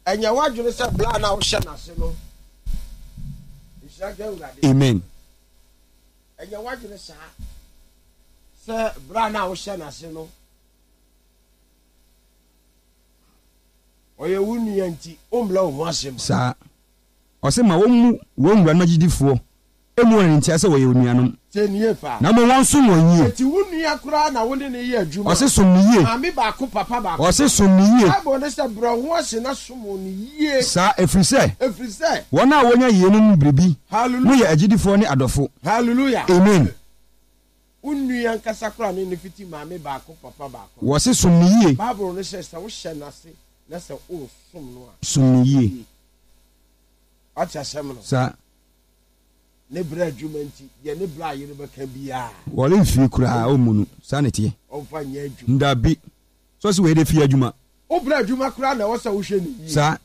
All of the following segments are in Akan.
enya wadwene se bla na wo hye na se no ishaka urade amen enya wadwene se bla na wo hye na se no oye wunu yanti omla wo asem sa o se ma wo mu wo nwura no gidifo emu won ntia se wo ye onuanom tenie fa na mo won so won yie ti wunu yakura na wo ne ye adwuma o se som ni yie ami ba ko papa ba o se som ni yie abo ne se bro ho ase na som ni yie sa efrise wona wonya yie no bribi hallelujah no ye agidifo ne adofo hallelujah amen unu yankasa kura ne fiti ma ami ba ko papa ba ko wo se som ni yie bible ne se wo hye na se na se o som no a som ni yie acha sem no sa ne bra adwumanti ye ne bra yire beka bia wole mfi kura o munu sa ne tie o fa nya adwu ndabi so se we de fi adwuma o bra adwuma kura na wo se wo hwe ni sa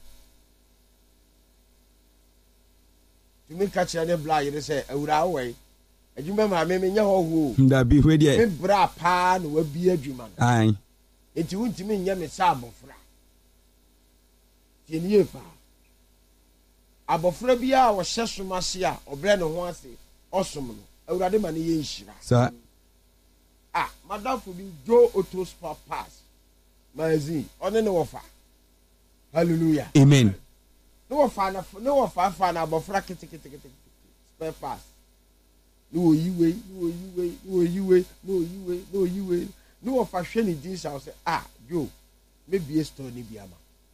tumi ka kire ne bra yire se awura we adwuma ma me nya ho ho ndabi we de me bra pa na wa bi adwuma ai enti wuntimi nya me sa abofra tie ni efa abofra bia wo hye somase a obre ne ho ase osom no awurade ma ne ye nhira sa madafo bi jo auto spare pass magazine one ne wofa hallelujah amen ne wofa na abofra kete spare pass no yiwe no wofa hwe ne din sa say jo me bi store ni bi ama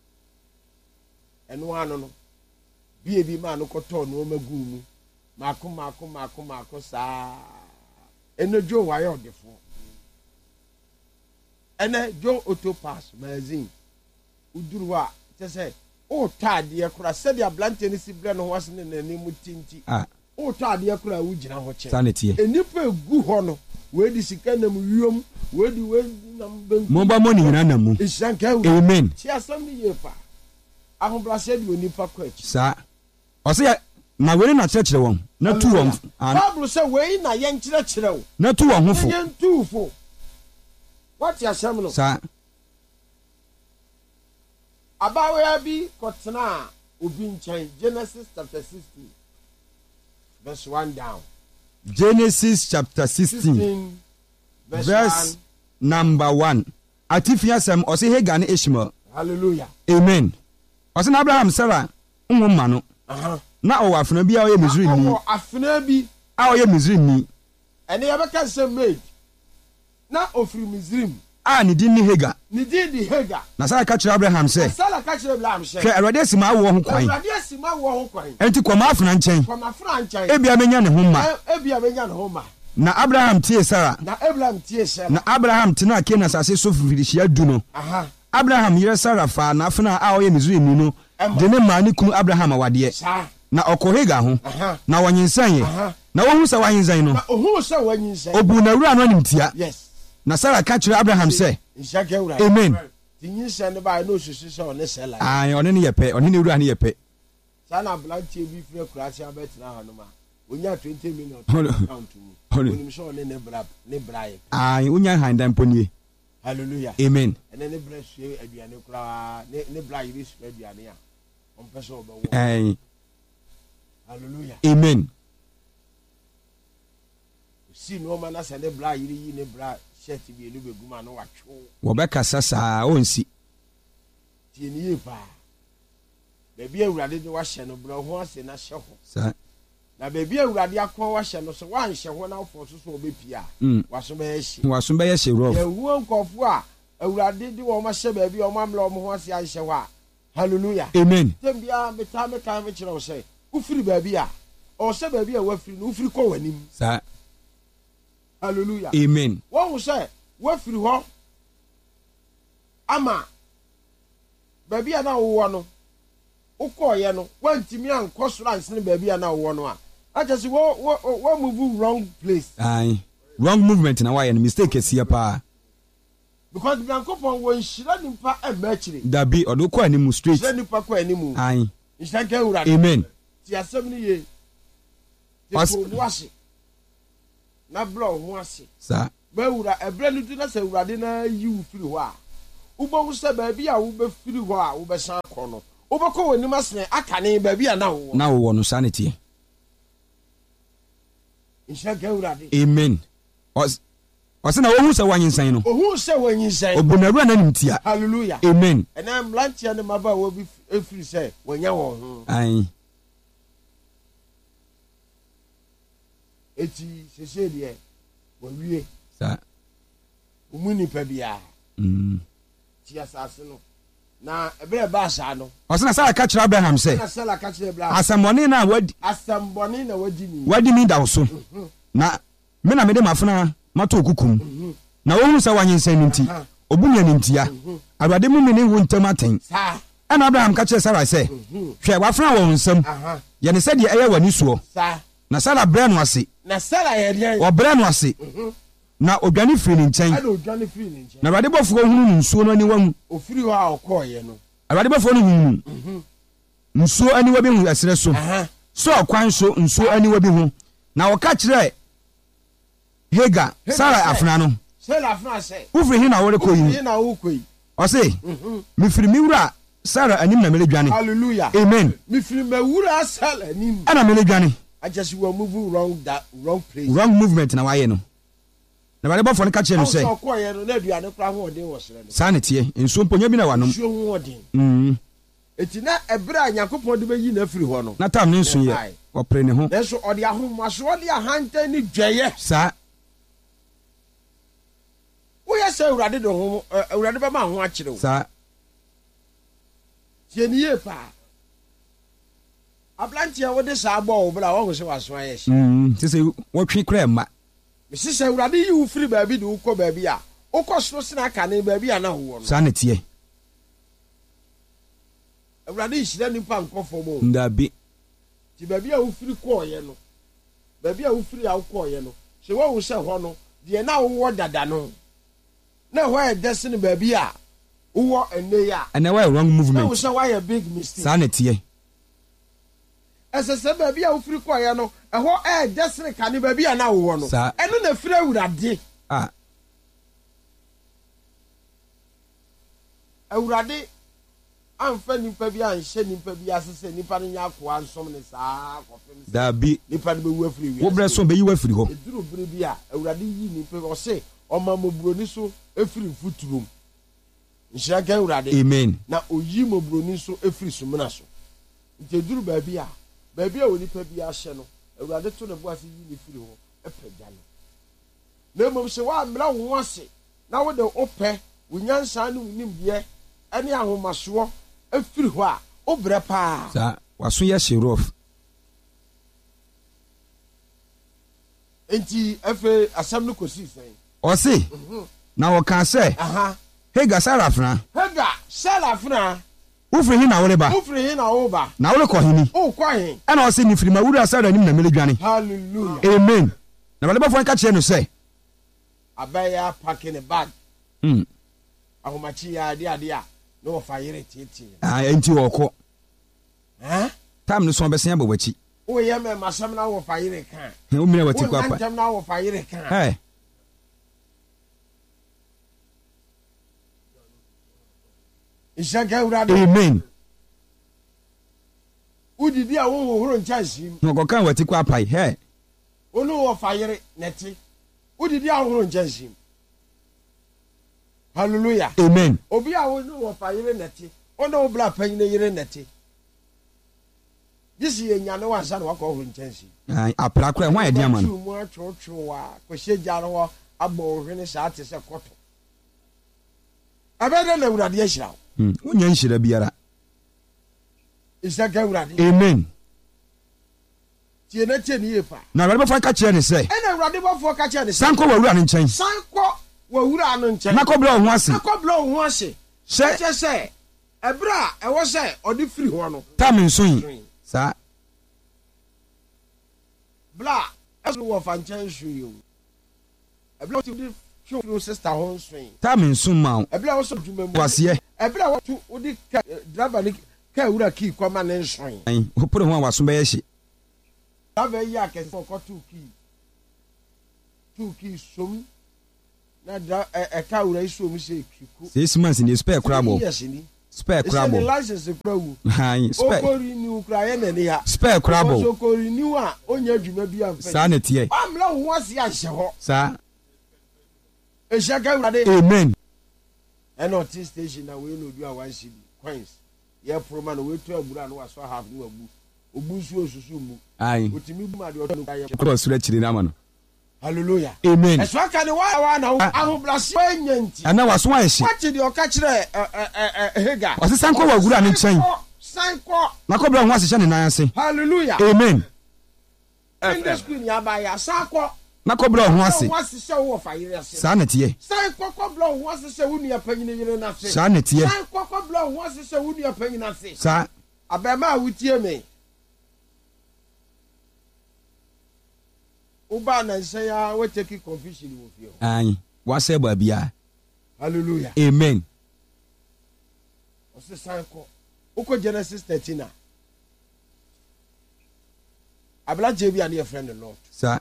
eno ano no bi ma no koto no magu mu mako saa eno jo wa yo defo ene jo auto pass magazine uduru a te say o tade ekura se dia blante ni sibre no ho ase ne nani mutinti o tade ekura wo gina ho che sanete enipa egu ho no we di sika nam wiom we nam ben mo ba mo ni nyina nam mu amen ti asam ni yefa ahobrase di onipa kwachi sa o se na we na chekere won na tu won Bible say we na ye nkyerɛkyerɛ wo na tu won hofo ye ntufo what ya asam no sa abawa bi kotena obi nkyɛn Genesis chapter 16 verse 1 down Genesis chapter 16 verse number 1 atifia sam o se Hagar ne Ishmael hallelujah amen o se na Abraham Sarah nwoma no na o wafuna bi a o ye Misraim ni afuna bi a o ye Misraim ni ene ya beka se maid na ofiri Misraim ne din ni Hagar ni din di Hagar na Sarah ka kire Abraham se Sarah ka kire Abraham se ke Awurade asima wo ho kwan Awurade asima wo ho kwan enti koma afuna nkyɛn ebia menya ne ho ma na Abraham tie Sarah na Abraham tena Canaan asase so fifirihia du no Abraham yere Sarah fa na afuna a o ye Misraim ni no de ne ma ne kunu Abraham awade na ɔkɔ Hagar ho na wɔnyensan na wohu sɛ wɔnyensan no obu na wura no animtia na Sarah ka kyerɛ Abraham sɛ amen tinyisan ne ba no susu sɛ ɔne sɛla ɔne ne yɛpɛ ɔne ne wura ne yɛpɛ sana blanche bi fira kurase abetina ha no ma onya 20 million account mu onim sɛ ɔne ne brae onya handan ponie hallelujah amen ene ne bra sue aduane kura ne bra yiri sue aduane a ɔmpɛ sɛ ɔbɛwo hallelujah amen si no ma na sɛ ne bra yiri yi ne bra shirt bi elu beguma no watwo wɔbɛkasa saa onsi tie ne ye pa baabi awurade de wahyɛ no bra ho ase na hyɛ ho saa na baabi awurade akɔ wahyɛ no so wanhyɛ ho na afɔ so obepia waso bɛyɛ hye rof ewu nkɔfo a awurade de wɔn ahyɛ baabi wɔn amla wɔn ho ase ahyɛ hɔ a hallelujah amen tembia meta me kyerɛ wo sɛ ufiri baabi a ɔsɛ baabi a wafiri no ufiri kɔ w'anim saa hallelujah amen wɔn sɛ wafiri hɔ ama baabi a na wowɔ no wokɔɔyɛ no wantimi ankɔ soro ansene baabi a na wowɔ no a akyɛ sɛ wɔ move wrong place wrong movement na wayɛ no mistake kɛseɛ paa because Nyankopɔn wɔ nhyira nipa ɛmma akyire dabi ɔde kɔ animu straight nhyira nipa kɔ animu nhyira nka awurade amen ti asɛm no ye ti kɔ wase na bra ho ase saa bawura ɛbrɛ no du na sɛ awurade na yi wo firi hɔ a wobɛwu sɛ baabi a wobɛfiri hɔ a wobɛsan kɔ no Obako woni masne akane ba bia na wo. Na wo no sanity. Inshaka urade. Amen. Osena wo hu se wanyensan no. Ohu se wanyensan. Obunaru na nimtia. Hallelujah. Amen. And I'm lantia ne maba wo bi efiri se wanya wo ho. Ai. Eti sese de wo wie. Sa. Umuni pa bia. Ti asase no. Na ebere ba asa no. Osena Sarah ka kira Abraham se. Na Sarah ka kira Abraham. Asamboni na wadi. Asamboni na wadi ni. Wadi mi da so. Na me na me de mafuna mato okukum. Na wo hu se wanyensan nti. Obunya nintia. Awurade mu me ne wo ntam aten. Sa. Ana Abraham ka kira Sarah se. Hwe wafuna wo nsam. Ye ne se de eye wani suo. Sa. Na Sarah bre no ase. Na Sarah ye de. O bre no ase. Na odwane firi ni nchen. Ana odwane firi ni nchen. Na Awurade bofo hunu nsuo no ani wamu. Ofiri ho a okoye no. Awurade bofo no hunu. Nsuo ani wa bi hu asere so. So okwan so nsuo ani wa bi hu. Na wo ka kire Hagar Sarah afuna no. Sarah afuna se. Ufiri hin na wo rekọ yi. Hin na wo kọ yi. O se. Mi firi mi wura Sarah anim na mele dwane. Hallelujah. Amen. Mi firi ma wura Sarah anim. Ana mele dwane. I just will move wrong place. Wrong movement na wa ye no. Na ba le bofo no ka kire no se. O ko ye no na aduane kra ho odin wo sere no. Sa ne tie. Nsuo mponya bi na wanom. Nsuo ho odin. Eti na ebra Yakobon de beyi na firi ho no. Na tam ne nsu ye. Opre ne ho. Eso odi ahomaso odi ahanta ni dweye. Sa. Wo ya se urade de ho urade ba ma ho a kire wo. Sa. Tie ni ye pa. Ablantia wo de sa agbo wo bla wo se waso aye shi. Se wo twi kra ma. Me se urade yi wo firi ba bi de wo kọ ba bi a. Wo kọ so sina ka ne ba bi a na ho no. Sa ne tie. Urade ishira nipa nkofo mo. Ndabi. Ti ba bi a wo firi kọ ye no. Ba bi a wo firi a wo kọ ye no. Se wo se ho no, de na wo dada no. Na ho e destiny ba bi a wo ene ya. And why wrong movement? Na wo se why a big mistake. Sa ne tie. Ese ba bi a wo firi kọ ye no, e ho e destiny ka ne ba bi a na wo no. Eno na firi awurade. Awurade amfa nipa bi anhye nipa bi asese nipa no nya ko ansom ne saa kofem. Da bi Nipa no be wu afiri wi. Wo bre so be yi wu afiri ho. Eduru bere bi a awurade yi nipa o se oma mobroni so afiri futurum. Nhyira ka awurade. Amen. Na oyi mobroni so afiri sumuna so. Nti eduru ba bi a wo nipa bi ahye no awurade to ne bo ase yi ni firi ho epagya no. Na mom se wa mra wo ase na wo de opɛ wo nyansa ne wonim de ani ahomaso afiri ho a obrɛ pa. Sa waso ya sherof. Enti afa asam no kosi sen. O se na wo kan se Hagar Sarah afuna. Hagar Sarah afuna. Ufiri hin na wo ba. Ufiri hin na wo ba. Na wo kɔ hini. O kɔ hin. Ana o se ni firi ma wura Sarah nim na mele dwane. Hallelujah. Amen. Na bale bafo ka kire no se. Abaya packing a bag. Ahomachi ya ade a no fa yere tete. Enti wo kɔ. Tam no so be sen abɔwachi. O ye me masam na wo fa yere kan. O mi na wati kwa pa. O tam na wo fa yere kan. Ishaka urade. Amen. Udidi a wo horo nchasim. No ko kan wati kwa pa. Onu wo fa yere neti. Udidi a horo nchasim. Hallelujah. Amen. Obi a wo no wo fa yere neti. Ono wo bla pan ne yere neti. This ye nyane wan sa na wakɔ horo nchasim. Apra kra ho ayɛ ama no. Mu atwotwowa ko hyeja no abɔ hwene saa te sɛ kɔtɔ. Abɛda na urade ahyira wo. Wonya nhyira biara. Isaka urade. Amen. Tie na tie ni yefa. Na urade bafo ka kire ne sɛ. Ɛna urade bafo ka kire ne sɛ. Sanko wa wura ne nkyɛn. Sanko wa wura no nkyɛn. Na kɔbla ho ase. Na kɔbla ho ase. Sɛ sɛ ɛbra ɛwɔ sɛ ɔde firi ho no. Tam nso yi. Sa. Bla ɛso wɔ fa nkyɛn so yi o. Ɛbla ti di hwɛ sister ho nso yi. Tam nso ma wo. Ɛbla wɔ so dwuma mu. Waseɛ. Ɛbla wɔ tu odi driver ni ka wura key kɔma ne nso yi. Hopore ho waso bɛyɛ hye. Driver yi akɛse kɔ tu key som na ɛka wura yi som sɛ kiku. 6 months ni spare kra bo. spare crabo license krawu han spare okori ni ukraye na ni ha spare crabo okori ni wa onya adwuma bi amfa sa na tie amla ho ase ahye ho sa eshaka urade amen eno tea station na we no du a 1 cedi coins ye proma no we to agbura no waso half no abu obusu osusu mu ai otimi bu ma de oto no kaye cross re chiri na ma no hallelujah amen eso aka ne wa na ahoblase anyanti ana waso wa ehye wachi de oka kire hega o se sanko wa gura ne chen sanko na ko bra ho asehye ne nan ase hallelujah amen in the screen ya ba ya sanko na ko bra ho ase ho asehye wo fa yire ase sa na tie sanko ko bra ho asehye wo nua panyine yire na ase sa na tie sanko ko bra ho asehye wo nua panyine ase sa abema awutie me uba na nse ya we take confusion wo fie ai wa se ba bia hallelujah amen o se sanko uko Genesis 13 abla jebi ani e friend the Lord sa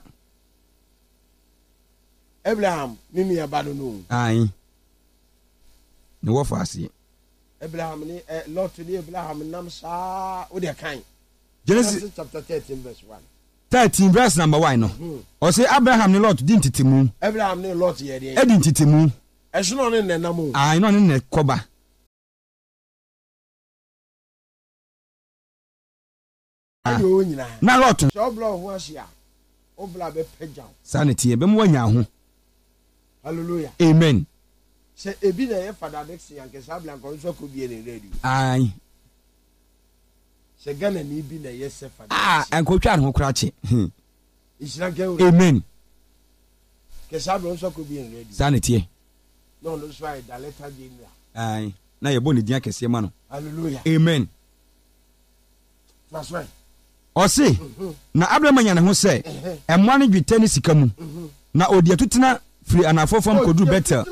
Abraham mimi ya bado no ai ne wo fa ase Abraham ni Lot ni Abraham nam sa o de kan Genesis chapter 13 verse 1 13 verse number 1 no o say Abraham ni Lot di ntitimu Abraham ni Lot ye de edi ntitimu eso no ne nenam ai no ne koba ayo nyina na Lot so blow ho ahia o bla be pagyaw sanity be mo anya ho hallelujah amen se ebi na ye Father Dixon yanke sabla nko so ko bi ne radio ai se gana ni bi na ye se Father enkotwa ho kura che isira ge amen ke sabla so ko bi ne radio sanity no no so ai da letter general ai na ye boni dia kese ma no hallelujah amen that's right o se na Abraham anya ne ho se emwa ne dwetɛ ne sika mu na odi atutena firi anafofam kodu Betel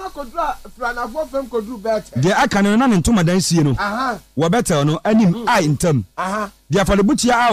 de aka ne na ne ntoma dan sie no wo Betel no anim ai ntam dia fa le butia